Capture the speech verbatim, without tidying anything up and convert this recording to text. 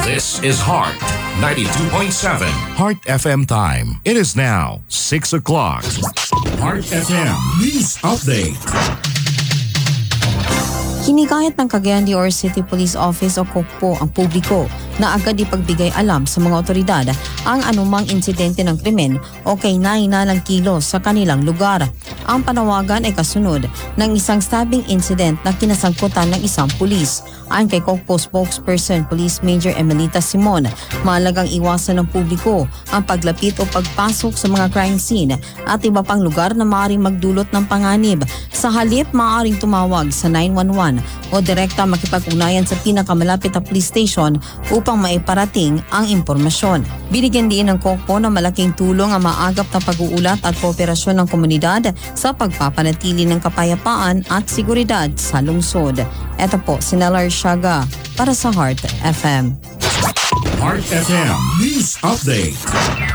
This is Heart ninety-two point seven. Heart F M time. It is now six o'clock. Heart F M News Update. Hinikayat ng Cagayan de Oro City Police Office o C O C P O ang publiko na agad ipagbigay alam sa mga otoridad ang anumang insidente ng krimen o kahinahinalang kilos sa kanilang lugar. Ang panawagan ay kasunod ng isang stabbing incident na kinasangkutan ng isang pulis. Ayon kay C O C P O spokesperson Police Major Emelita Simon, mahalagang iwasan ng publiko ang paglapit o pagpasok sa mga crime scene at iba pang lugar na maaaring magdulot ng panganib. Sa halip, maaaring tumawag sa nine one one o direkta makipag-ugnayan sa pinakamalapit na police station upang maiparating ang impormasyon. Binigyan din ng C O C P O na malaking tulong ang maagap na pag-uulat at kooperasyon ng komunidad sa pagpapanatili ng kapayapaan at seguridad sa lungsod. Ito po si Nella Arsiaga para sa Heart F M. Heart F M News Update.